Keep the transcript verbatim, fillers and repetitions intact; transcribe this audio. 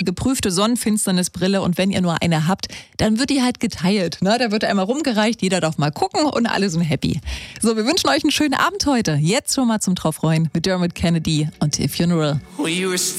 geprüfte Sonnenfinsternisbrille und wenn ihr nur eine habt, dann wird die halt geteilt. Ne? Da wird einmal rumgereicht, jeder darf mal gucken und alle sind happy. So, wir wünschen euch einen schönen Abend heute. Jetzt schon mal zum Draufreuen mit Dermot Kennedy und The Funeral.